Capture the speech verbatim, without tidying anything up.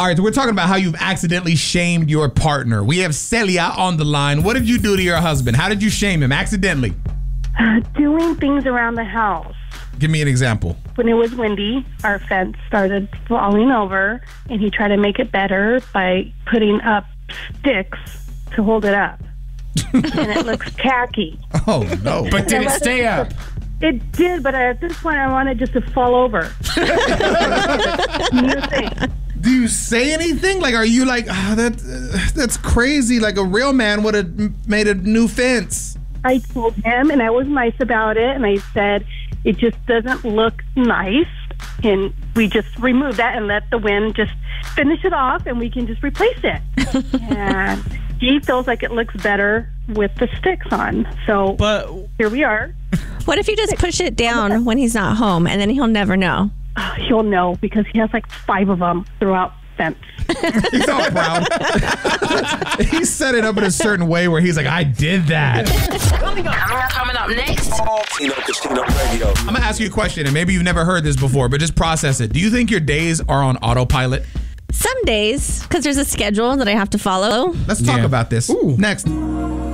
All right, so we're talking about how you've accidentally shamed your partner. We have Celia on the line. What did you do to your husband? How did you shame him accidentally? Uh, doing things around the house. Give me an example. When it was windy, our fence started falling over, and he tried to make it better by putting up sticks to hold it up. And it looks tacky. Oh, no. But did it stay up? It did, but at this point, I wanted just to fall over. New thing. Do you say anything? Like, are you like, oh, that, uh, that's crazy. Like, a real man would have made a new fence. I told him, and I was nice about it, and I said, it just doesn't look nice, and we just remove that and let the wind just finish it off, and we can just replace it. And he feels like it looks better with the sticks on. So But here we are. What if you just push it down when he's not home, and then he'll never know? Oh, he'll know because he has like five of them throughout the fence. He's all proud. He set it up in a certain way where he's like, I did that. Coming up, coming up next. Tino Casino Radio. I'm going to ask you a question, and maybe you've never heard this before, but just process it. Do you think your days are on autopilot? Some days, because there's a schedule that I have to follow. Let's talk Yeah. about this Ooh. next.